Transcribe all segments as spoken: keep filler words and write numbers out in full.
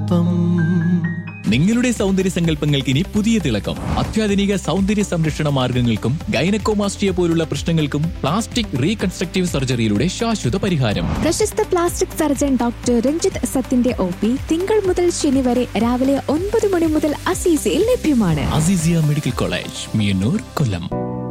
നാട്ടാർക്കൊപ്പം. നിങ്ങളുടെ സൗന്ദര്യ സങ്കല്പങ്ങൾക്ക് ഇനി പുതിയ തിളക്കം. അത്യാധുനിക സൗന്ദര്യ സംരക്ഷണ മാർഗങ്ങൾക്കും ഗൈനക്കോമാസ്റ്റിയ പോലുള്ള പ്രശ്നങ്ങൾക്കും പ്ലാസ്റ്റിക് റീകൺസ്ട്രക്റ്റീവ് സർജറിയിലൂടെ ശാശ്വത പരിഹാരം. പ്രശസ്ത plastic surgeon doctor Ranjith സത്തിന്റെ O P തിങ്കൾ മുതൽ ശനി വരെ രാവിലെ ഒൻപത് മണി മുതൽ അസീസയിൽ ലഭ്യമാണ്. Azeezia medical college, Meeyannoor, Kollam.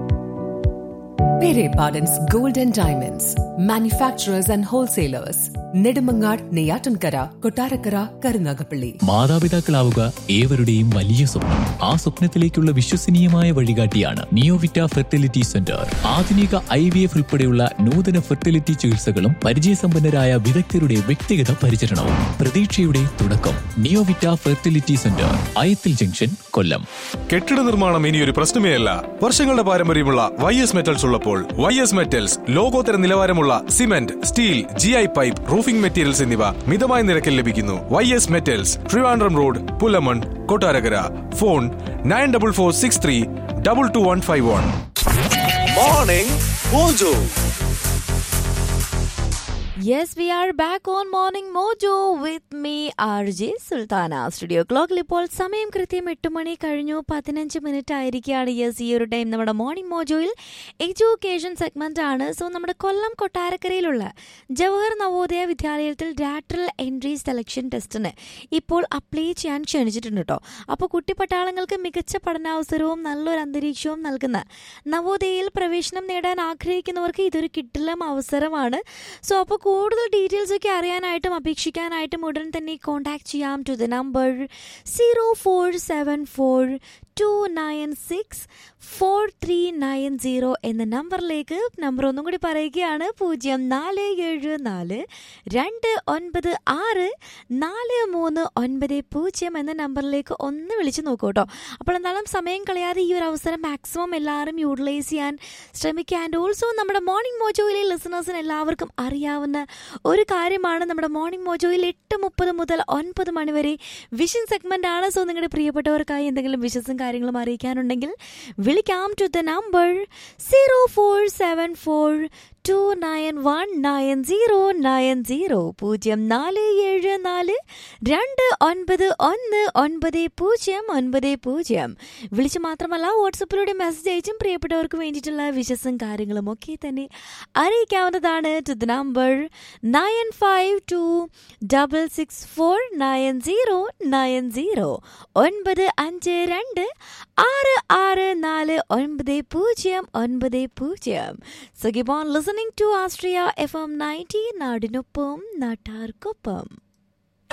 Pere Pardon's Gold and Diamonds, manufacturers and wholesalers. Nedumangad, Neyyattinkara, Kottarakkara, Karunagappally. മാതാപിതാക്കളാവുക ഏവരുടെയും വലിയ സ്വപ്നം. ആ സ്വപ്നത്തിലേക്കുള്ള വിശ്വസനീയമായ വഴികാട്ടിയാണ് നിയോവിറ്റ ഫെർട്ടിലിറ്റി സെന്റർ. ആധുനിക ഐ വി എഫ് ഉൾപ്പെടെയുള്ള നൂതന ഫെർട്ടിലിറ്റി ചികിത്സകളും പരിചയസമ്പന്നരായ വിദഗ്ധരുടെ വ്യക്തിഗത പരിചരണവും പ്രതീക്ഷയുടെ തുടക്കം. നിയോവിറ്റ ഫെർട്ടിലിറ്റി സെന്റർ, അയത്തിൽ ജംഗ്ഷൻ, കൊല്ലം. കെട്ടിട നിർമ്മാണം ഇനിയൊരു പ്രശ്നമേ അല്ല. വർഷങ്ങളുടെ പാരമ്പര്യമുള്ള വൈ എസ് മെറ്റൽസ് ഉള്ളപ്പോൾ വൈ എസ് മെറ്റൽസ് ലോകോത്തര നിലവാരമുള്ള cement, steel, G I pipe, roofing materials എന്നിവ മിതമായ നിരക്കിൽ ലഭിക്കുന്നു. Y S metals, Trivandrum road, Pulamon, Kottarakkara. Phone nine double four six three double two one five one. Morning mojo. Yes, we are back on Morning Mojo with me, R J Sultana. Studio ക്ലോക്കിൽ ഇപ്പോൾ സമയം കൃത്യം എട്ട് മണി കഴിഞ്ഞു പതിനഞ്ച് മിനിറ്റ് ആയിരിക്കുകയാണ്. Yes, ഈ ഒരു ടൈം നമ്മുടെ മോർണിംഗ് മോജോയിൽ എഡ്യൂക്കേഷൻ സെഗ്മെന്റ് ആണ്. സോ നമ്മുടെ കൊല്ലം കൊട്ടാരക്കരയിലുള്ള ജവഹർ നവോദയ വിദ്യാലയത്തിൽ ലാറ്ററൽ എൻട്രി സെലക്ഷൻ ടെസ്റ്റിന് ഇപ്പോൾ അപ്ലൈ ചെയ്യാൻ ക്ഷണിച്ചിട്ടുണ്ട് കേട്ടോ. അപ്പോൾ കുട്ടിപ്പട്ടാളങ്ങൾക്ക് മികച്ച പഠനാവസരവും നല്ലൊരു അന്തരീക്ഷവും നൽകുന്ന നവോദയയിൽ പ്രവേശനം നേടാൻ ആഗ്രഹിക്കുന്നവർക്ക് ഇതൊരു കിടിലം അവസരമാണ്. സോ അപ്പോൾ കൂടുതൽ ഡീറ്റെയിൽസ് ഒക്കെ അറിയാനായിട്ടും അപേക്ഷിക്കാനായിട്ടും ഉടൻ തന്നെ കോൺടാക്ട് ചെയ്യാം to the number zero four seven four to nine six four three nine zero എന്ന നമ്പറിലേക്ക്. നമ്പർ ഒന്നും കൂടി പറയുകയാണ്, പൂജ്യം നാല് ഏഴ് നാല് രണ്ട് ഒൻപത് ആറ് നാല് മൂന്ന് ഒൻപത് പൂജ്യം എന്ന നമ്പറിലേക്ക് ഒന്ന് വിളിച്ച് നോക്കൂ കേട്ടോ. അപ്പോൾ എന്നാലും സമയം കളയാതെ ഈ ഒരു അവസരം മാക്സിമം എല്ലാവരും യൂട്ടിലൈസ് ചെയ്യാൻ ശ്രമിക്കുക. ആൻഡ് ഓൾസോ നമ്മുടെ മോർണിംഗ് മോജോയിലെ ലിസണേഴ്സിന് എല്ലാവർക്കും അറിയാവുന്ന ഒരു കാര്യമാണ്, നമ്മുടെ മോർണിംഗ് മോജോയിൽ എട്ട് മുപ്പത് മുതൽ ഒൻപത് മണിവരെ വിഷൻ സെഗ്മെന്റ് ആണ്. സോ നിങ്ങളുടെ പ്രിയപ്പെട്ടവർക്കായി എന്തെങ്കിലും വിഷസും കാര്യങ്ങളും അറിയിക്കാനുണ്ടെങ്കിൽ വിളിക്കാം to the number zero four seven four to nine one nine zero nine zero, പൂജ്യം നാല് ഏഴ് നാല് രണ്ട് ഒൻപത് ഒന്ന് ഒൻപത് പൂജ്യം ഒൻപത് പൂജ്യം. വിളിച്ച് മാത്രമല്ല വാട്സപ്പിലൂടെ മെസ്സേജ് അയച്ചും പ്രിയപ്പെട്ടവർക്ക് വേണ്ടിയിട്ടുള്ള വിശസും കാര്യങ്ങളും ഒക്കെ തന്നെ അറിയിക്കാവുന്നതാണ്. To the number nine five to double six four nine zero nine zero, ഒൻപത് അഞ്ച് രണ്ട് ആറ് ആറ് നാല് ഒൻപത് പൂജ്യം ഒൻപത് പൂജ്യം. So keep on listening to Astria F M ninety, നാടിനൊപ്പം നാട്ടാർക്കൊപ്പം.